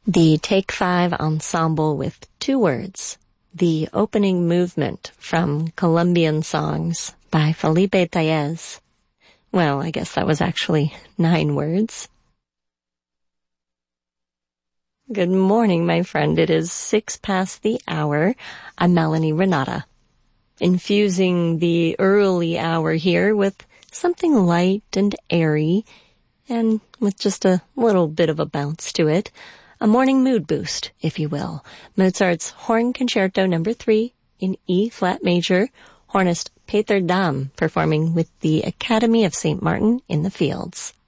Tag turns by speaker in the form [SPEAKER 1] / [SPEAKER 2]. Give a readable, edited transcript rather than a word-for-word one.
[SPEAKER 1] The Take Five Ensemble with Two Words, the opening movement from Colombian Songs by Felipe Tellez. Well, I guess that was actually 9 words. Good morning, my friend. It is 6 past the hour. I'm Melanie Renata, infusing the early hour here with something light and airy, and with just a little bit of a bounce to it. A morning mood boost, if you will. Mozart's Horn Concerto No. 3 in E-flat major, hornist Peter Dam performing with the Academy of St. Martin in the Fields.